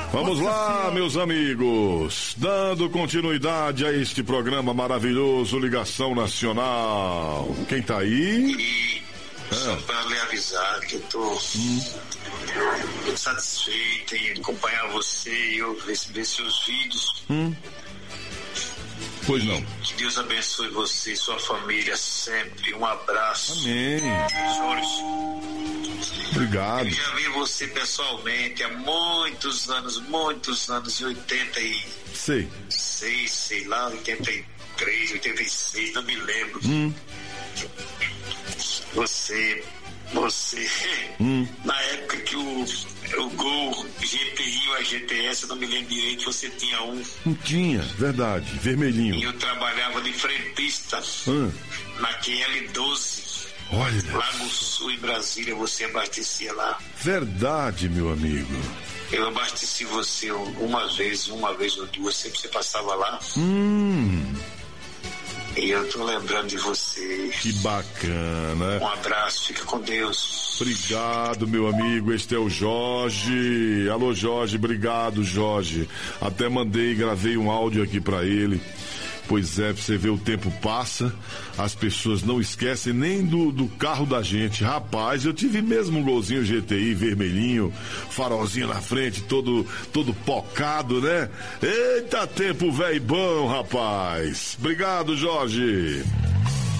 Vamos lá, meus amigos, dando continuidade a este programa maravilhoso, Ligação Nacional. Quem tá aí? Só para lhe avisar que eu tô satisfeito em acompanhar você e eu ver seus vídeos. Pois não. Que Deus abençoe você e sua família sempre. Um abraço. Amém. Jorge. Obrigado. Eu já vi você pessoalmente há muitos anos, em 86, sei lá, 83, 86, não me lembro. Você, na época que o Gol GTI ou a GTS, eu não me lembro direito, você tinha um. Não tinha, verdade, vermelhinho. E eu trabalhava de frentista na QL12. Olha. Lago Sul, em Brasília, você abastecia lá. Verdade, meu amigo. Eu abasteci você uma vez ou duas, sempre você passava lá. E eu tô lembrando de você. Que bacana. Um abraço, fica com Deus. Obrigado, meu amigo, este é o Jorge. Alô, Jorge, obrigado, Jorge. Até gravei um áudio aqui pra ele. Pois é, pra você ver, o tempo passa, as pessoas não esquecem nem do carro da gente. Rapaz, eu tive mesmo um Golzinho GTI vermelhinho, farolzinho na frente, todo pocado, né? Eita, tempo velho bom, rapaz. Obrigado, Jorge.